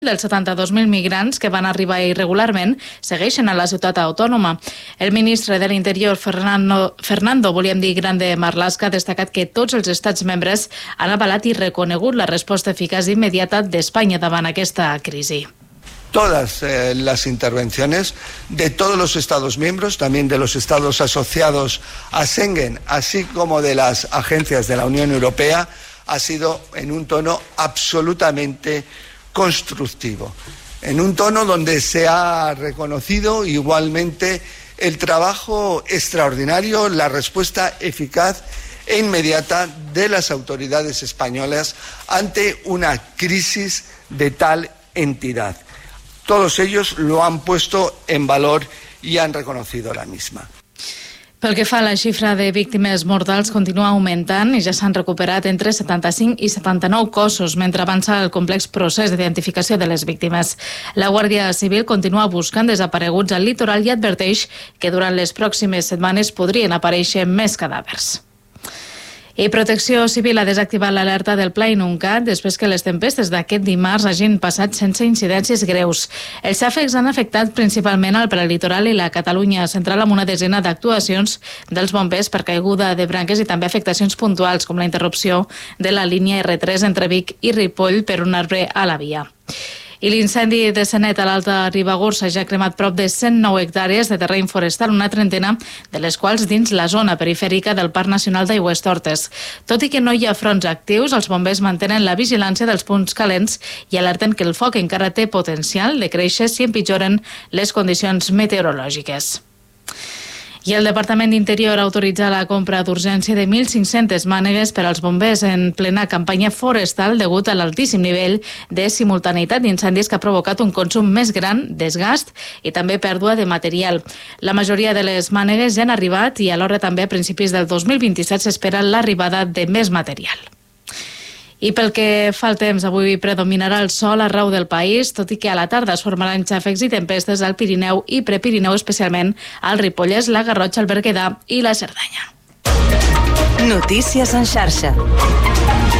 dels 72.000 migrants que van arribar irregularment segueixen a la ciutat autònoma. El ministre de l'Interior, Fernando Grande Marlaska, ha destacat que tots els estats membres han avalat i reconegut la resposta eficaç i immediata d'Espanya davant aquesta crisi. Todas las intervenciones de todos los Estados miembros, también de los Estados asociados a Schengen, así como de las agencias de la Unión Europea, ha sido en un tono absolutamente constructivo, en un tono donde se ha reconocido igualmente el trabajo extraordinario, la respuesta eficaz e inmediata de las autoridades españolas ante una crisis de tal entidad. Todos ellos lo han puesto en valor y han reconocido la misma. Pel que fa a la xifra de víctimes mortals, continua augmentant i ja s'han recuperat entre 75 i 79 cossos mentre avança el complex procés d'identificació de les víctimes. La Guàrdia Civil continua buscant desapareguts al litoral i adverteix que durant les pròximes setmanes podrien aparèixer més cadàvers. I Protecció Civil ha desactivat l'alerta del Pla Inuncat després que les tempestes d'aquest dimarts hagin passat sense incidències greus. Els xàfecs han afectat principalment al prelitoral i la Catalunya central amb una desena d'actuacions dels bombers per caiguda de branques i també afectacions puntuals com la interrupció de la línia R3 entre Vic i Ripoll per un arbre a la via. I l'incendi de Sanet a l'Alta Ribagorça ja ha cremat prop de 109 hectàrees de terreny forestal, una trentena de les quals dins la zona perifèrica del Parc Nacional d'Aigüestortes. Tot i que no hi ha fronts actius, els bombers mantenen la vigilància dels punts calents i alerten que el foc encara té potencial de créixer si empitjoren les condicions meteorològiques. I el Departament d'Interior ha autoritzat la compra d'urgència de 1.500 mànegues per als bombers en plena campanya forestal degut a l'altíssim nivell de simultaneïtat d'incendis que ha provocat un consum més gran, desgast i també pèrdua de material. La majoria de les mànegues ja han arribat i alhora també a principis del 2027 s'espera l'arribada de més material. I pel que fa al temps, avui predominarà el sol arreu del país, tot i que a la tarda es formaran xàfecs i tempestes al Pirineu i Prepirineu, especialment al Ripollès, la Garrotxa, el Berguedà i la Cerdanya. Notícies en xarxa.